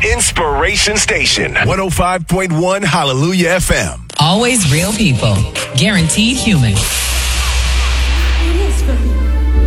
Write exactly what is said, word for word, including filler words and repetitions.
inspiration station. one oh five point one Hallelujah F M. Always real people. Guaranteed human. It is for me.